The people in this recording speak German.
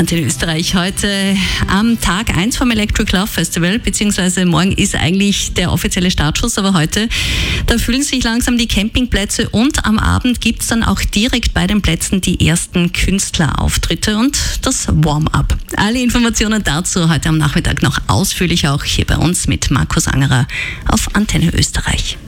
Antenne Österreich heute am Tag 1 vom Electric Love Festival, beziehungsweise morgen ist eigentlich der offizielle Startschuss, aber heute, da füllen sich langsam die Campingplätze und am Abend gibt es dann auch direkt bei den Plätzen die ersten Künstlerauftritte und das Warm-up. Alle Informationen dazu heute am Nachmittag noch ausführlich auch hier bei uns mit Markus Angerer auf Antenne Österreich.